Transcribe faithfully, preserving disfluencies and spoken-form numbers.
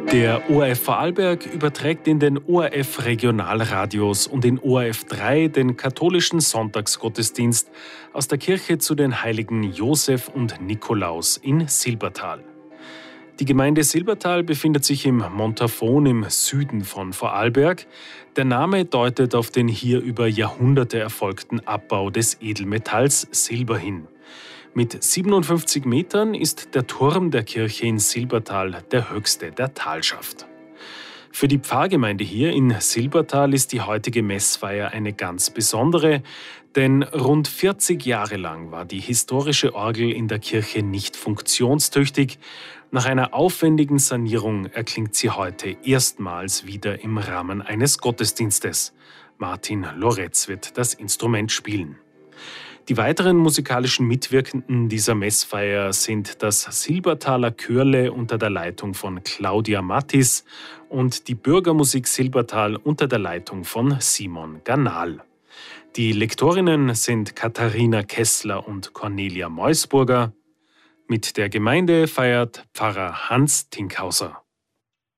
Der O R F Vorarlberg überträgt in den O R F Regionalradios und in O R F drei den katholischen Sonntagsgottesdienst aus der Kirche zu den Heiligen Josef und Nikolaus in Silbertal. Die Gemeinde Silbertal befindet sich im Montafon im Süden von Vorarlberg. Der Name deutet auf den hier über Jahrhunderte erfolgten Abbau des Edelmetalls Silber hin. Mit siebenundfünfzig Metern ist der Turm der Kirche in Silbertal der höchste der Talschaft. Für die Pfarrgemeinde hier in Silbertal ist die heutige Messfeier eine ganz besondere, denn rund vierzig Jahre lang war die historische Orgel in der Kirche nicht funktionstüchtig. Nach einer aufwendigen Sanierung erklingt sie heute erstmals wieder im Rahmen eines Gottesdienstes. Martin Loretz wird das Instrument spielen. Die weiteren musikalischen Mitwirkenden dieser Messfeier sind das Silbertaler Chörle unter der Leitung von Claudia Mattis und die Bürgermusik Silbertal unter der Leitung von Simon Ganal. Die Lektorinnen sind Katharina Kessler und Cornelia Meusburger. Mit der Gemeinde feiert Pfarrer Hans Tinkhauser.